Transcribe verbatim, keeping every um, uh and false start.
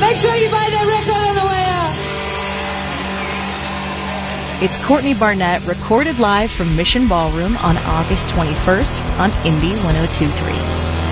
Make sure you buy that record on the way out. It's Courtney Barnett, recorded live from Mission Ballroom on August twenty-first on Indie one oh two point three.